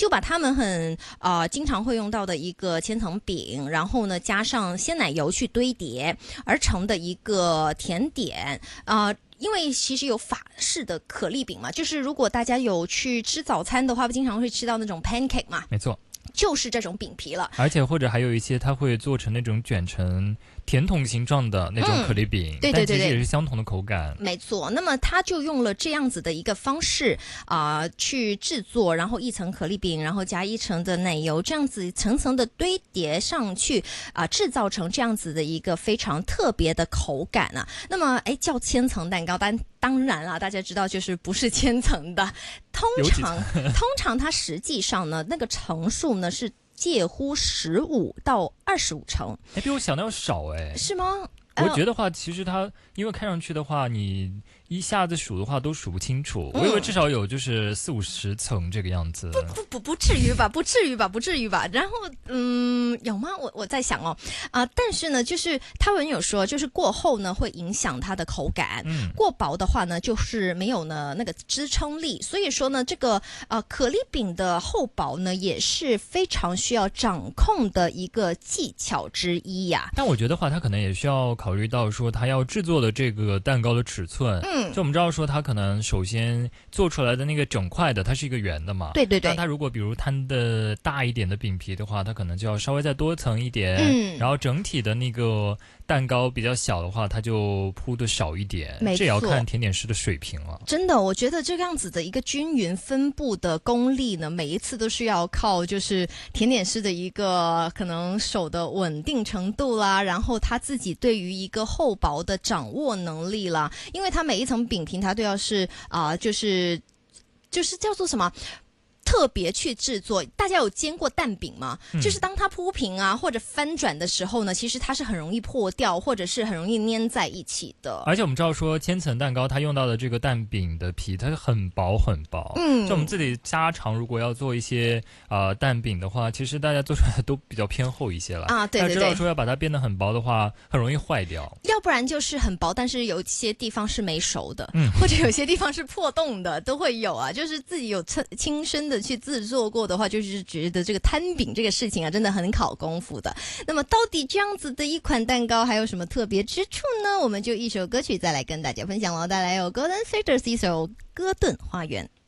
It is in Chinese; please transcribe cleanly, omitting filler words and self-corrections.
就把他们很经常会用到的一个千层饼，然后呢加上鲜奶油去堆叠而成的一个甜点因为其实有法式的可丽饼嘛，就是如果大家有去吃早餐的话，经常会吃到那种 pancake 嘛， 没错， 就是这种饼皮了。 而且或者还有一些它会做成那种卷成甜筒形状的那种可丽饼， 对， 但其实也是相同的口感。 没错，那么他就用了这样子的一个方式去制作，然后一层可丽饼，然后加一层的奶油，这样子层层的堆叠上去制造成这样子的一个非常特别的口感啊。那么叫千层蛋糕，当然啦，大家知道就是不是千层的，通常它实际上呢那个层数呢是介乎15到25层， 比我想的要少是吗？ 我觉得话，其实它因为看上去的话，你一下子数的话都数不清楚。我以为至少有就是40-50层这个样子。 不至于吧，不至于吧。然后有吗？我在想但是呢，就是他们有说，就是过厚呢会影响它的口感，过薄的话呢就是没有呢那个支撑力。所以说呢，这个可丽饼的厚薄呢也是非常需要掌控的一个技巧之一呀。 但我觉得话，它可能也需要考虑到说，它要制作的这个蛋糕的尺寸。就我们知道说，它可能首先做出来的那个整块的，它是一个圆的嘛。 对。 那它如果比如摊的大一点的饼皮的话，它可能就要稍微再多层一点。然后整体的那个蛋糕比较小的话，它就铺的少一点。这也要看甜点师的水平了。 真的，我觉得这个样子的一个均匀分布的功力呢，每一次都是要靠就是甜点师的一个可能手的稳定程度啦，然后他自己对于一个厚薄的掌握能力啦，因为他每一层饼皮它都要是就是叫做什么？特别去制作，大家有煎过蛋饼吗？就是当它铺平或者翻转的时候呢，其实它是很容易破掉，或者是很容易粘在一起的。 而且我们知道说，千层蛋糕它用到的这个蛋饼的皮，它是很薄很薄。就我们自己家常如果要做一些蛋饼的话，其实大家做出来都比较偏厚一些了对。 知道说要把它变得很薄的话，很容易坏掉。 要不然就是很薄，但是有些地方是没熟的，或者有些地方是破洞的，都会有就是自己有亲身的去制作过的话，就是觉得这个摊饼这个事情真的很考功夫的。那么到底这样子的一款蛋糕还有什么特别之处呢？我们就一首歌曲再来跟大家分享了，带来有 Golden Factors 一首《哥顿花园》。